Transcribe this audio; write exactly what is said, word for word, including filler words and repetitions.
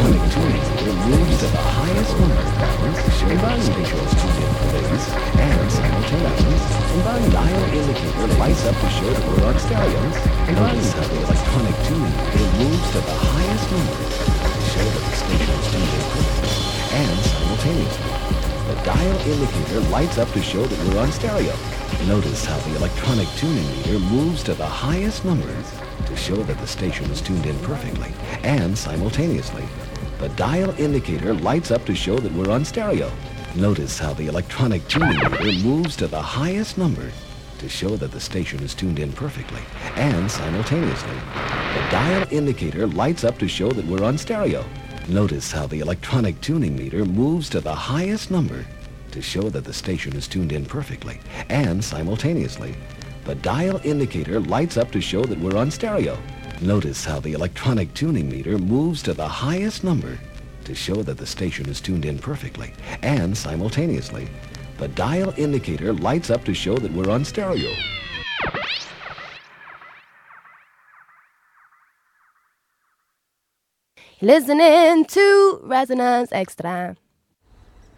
electronic tuning meter moves to the highest number to show the station is tuned in for this, and simultaneously, the dial indicator lights up to show that we're on stereo. Notice how the electronic tuning meter moves to the highest number to show that the station is tuned in perfectly, and simultaneously, the dial indicator lights up to show that we're on stereo. Notice how the electronic tuning meter moves to the highest number to show that the station is tuned in perfectly, and simultaneously, the dial indicator lights up to show that we're on stereo. Notice how the electronic tuning meter moves to the highest number to show that the station is tuned in perfectly, and simultaneously, the dial indicator lights up to show that we're on stereo. Notice how the electronic tuning meter moves to the highest number to show that the station is tuned in perfectly, and simultaneously, the dial indicator lights up to show that we're on stereo. Notice how the electronic tuning meter moves to the highest number to show that the station is tuned in perfectly, and simultaneously, the dial indicator lights up to show that we're on stereo. Listening to Resonance Extra.